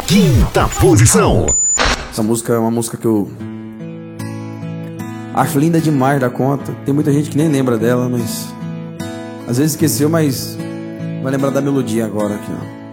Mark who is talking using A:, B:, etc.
A: quinta posição.
B: Essa música é uma música que eu acho linda demais da conta. Tem muita gente que nem lembra dela, mas às vezes esqueceu, mas vai lembrar da melodia agora aqui, ó.